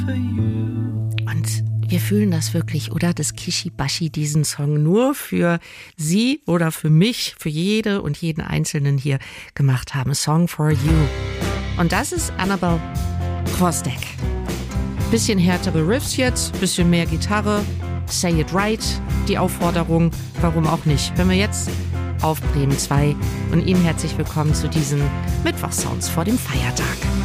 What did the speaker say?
Und wir fühlen das wirklich, oder? Dass Kishi-Bashi diesen Song nur für Sie oder für mich, für jede und jeden Einzelnen hier gemacht haben. Song for You. Und das ist Annabel Kvosdek. Bisschen härtere Riffs jetzt, bisschen mehr Gitarre. Say it right, die Aufforderung, warum auch nicht. Hören wir jetzt auf Bremen 2 und Ihnen herzlich willkommen zu diesen Mittwochsounds vor dem Feiertag.